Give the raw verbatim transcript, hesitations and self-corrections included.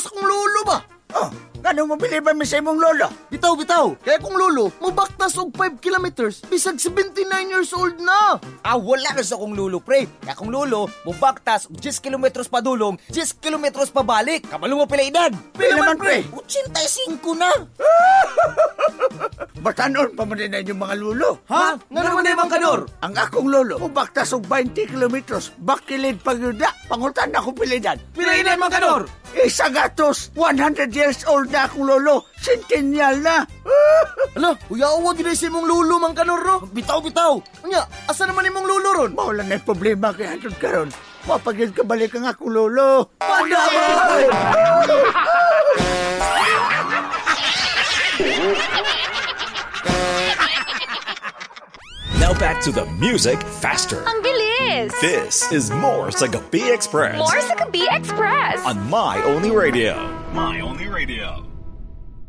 sa kong lolo ba? Oh, ganun mo biliban mi sa imong lolo? Bitaw, bitaw. Kaya kong lolo, mabaktas og five kilometers, bisag seventy-nine years old na. Ah, wala na sa kong lulo, pre. Kaya kong lulo, mubaktas og ten kilometros pa dulong, ten kilometros pa balik. Kabalo mo pila edad. Pila man, pre? eighty-five na. Batanon pa man din yung mga lulo. Ha? Nga naman na yung kanor? Ang akong lolo, mubaktas og twenty kilometers, bakilid pagyuda, pangutan na ko pilidad. Pila edad man kanor? Isa gatos, one hundred years old na akong lolo, centennial na. Ala, uyawa gina si mong lulo man kanor, no? Bitaw, bitaw. Anya, asa naman imong lulo ron? Maulan na yung problema kay Hantod karon. Mapagil ka balik ang akong lolo. Panday! Now back to the music faster. Ang bilis! This is more sa Gabi Express. More sa Gabi Express! On My Only Radio. My Only Radio.